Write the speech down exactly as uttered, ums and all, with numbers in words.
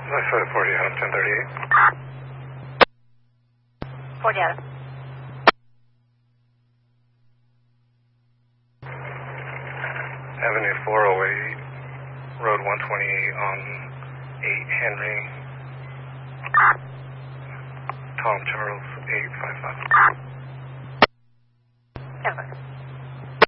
I said forty Adam, ten thirty-eight. forty Adam. Avenue four oh eight, Road one twenty-eight on eight Henry. Tom Charles, eight five five. Denver.